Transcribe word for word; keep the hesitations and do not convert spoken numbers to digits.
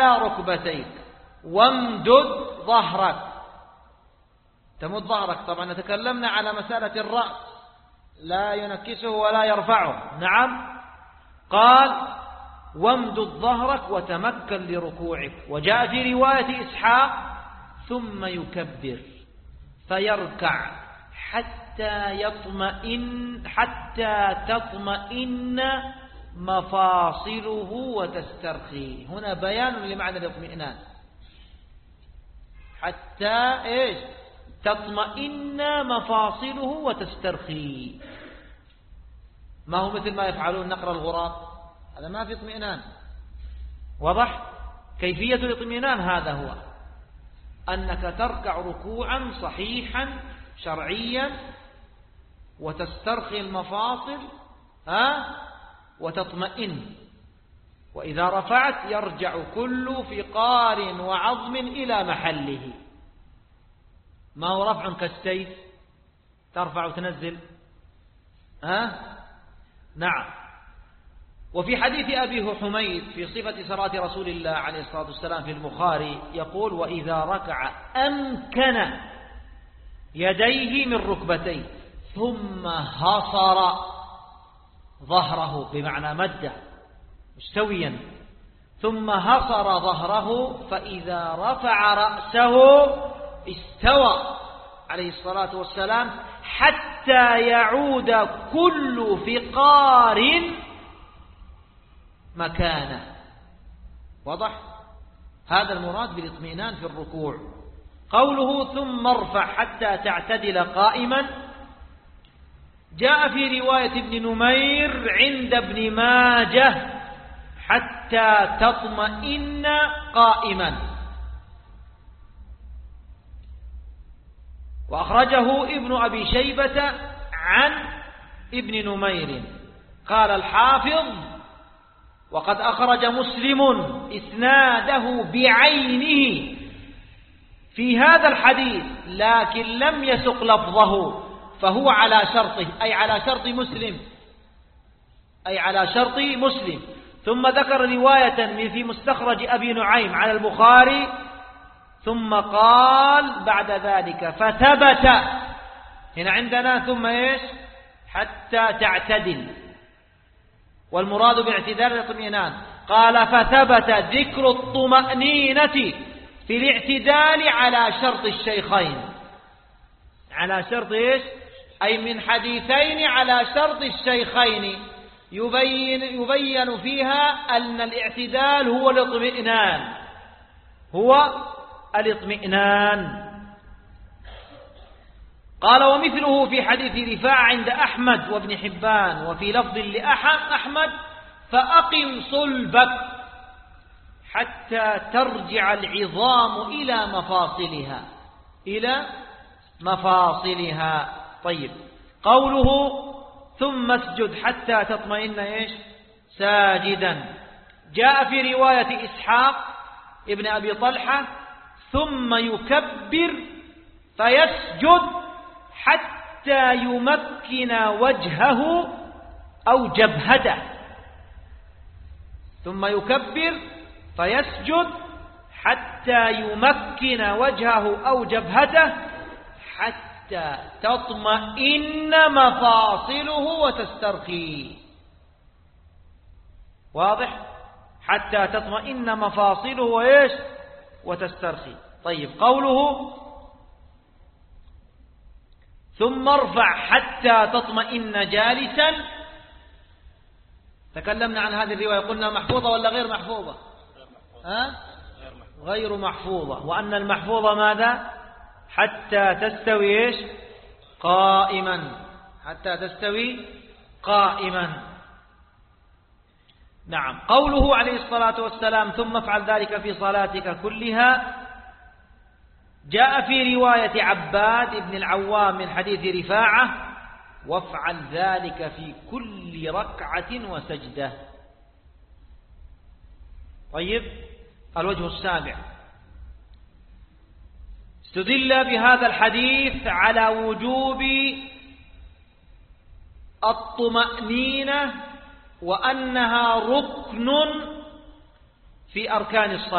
ركبتيك وامدد ظهرك. تمد ظهرك، طبعا تكلمنا على مسألة الرأس، لا ينكسه ولا يرفعه. نعم. قال وامدد ظهرك وتمكن لركوعك. وجاء في رواية إسحاق ثم يكبر فيركع حتى يطمئن حتى تطمئن مفاصله وتسترخي. هنا بيان لمعنى الاطمئنان. حتى إيش؟ تطمئن مفاصله وتسترخي. ما هو مثل ما يفعلون نقر الغراب، هذا ما في اطمئنان. واضح؟ كيفية الاطمئنان هذا هو أنك تركع ركوعا صحيحا شرعيا وتسترخي المفاصل ها وتطمئن، وإذا رفعت يرجع كل فقار وعظم إلى محله. ما هو رفع كالسيف ترفع وتنزل. ها؟ نعم. وفي حديث أبي حميد في صفة صلاة رسول الله عليه الصلاة والسلام في البخاري يقول وإذا ركع أمكن يديه من ركبتيه ثم هصر ظهره، بمعنى مده مستويا، ثم هصر ظهره فإذا رفع رأسه استوى عليه الصلاة والسلام حتى يعود كل فقار مكانه. واضح؟ هذا المراد بالاطمئنان في الركوع. قوله ثم ارفع حتى تعتدل قائما جاء في رواية ابن نمير عند ابن ماجه حتى تطمئن قائما، وأخرجه ابن أبي شيبة عن ابن نمير. قال الحافظ وقد أخرج مسلم إسناده بعينه في هذا الحديث لكن لم يسق لفظه، فهو على شرطه، أي على شرط مسلم، أي على شرط مسلم. ثم ذكر رواية في مستخرج أبي نعيم على البخاري ثم قال بعد ذلك فثبت. هنا عندنا ثم إيش؟ حتى تعتدل، والمراد بالاعتدال الاطمئنان. قال فثبت ذكر الطمأنينة في الاعتدال على شرط الشيخين. على شرط إيش؟ أي من حديثين على شرط الشيخين يبين, يبين فيها أن الاعتدال هو الاطمئنان، هو الاطمئنان. قال ومثله في حديث رفاعة عند أحمد وابن حبان، وفي لفظ لأحمد فأقم صلبك حتى ترجع العظام إلى مفاصلها إلى مفاصلها. طيب. قوله ثم اسجد حتى تطمئن إيش؟ ساجدا. جاء في رواية إسحاق ابن أبي طلحة ثم يكبر فيسجد حتى يمكن وجهه أو جبهته. ثم يكبر فيسجد حتى يمكن وجهه أو جبهته حتى تطمئن مفاصله وتسترخي. واضح؟ حتى تطمئن مفاصله وإيش؟ وتسترخي. طيب. قوله ثم ارفع حتى تطمئن جالسا، تكلمنا عن هذه الرواية، قلنا محفوظة ولا غير محفوظة؟ ها؟ غير محفوظة. وأن المحفوظة ماذا؟ حتى تستوي إيش؟ قائما. حتى تستوي قائما. نعم. قوله عليه الصلاة والسلام ثم افعل ذلك في صلاتك كلها، جاء في رواية عباد بن العوام من حديث رفاعة وافعل ذلك في كل ركعة وسجدة. طيب. الوجه السابع استدل بهذا الحديث على وجوب الطمأنينة وأنها ركن في أركان الصلاة.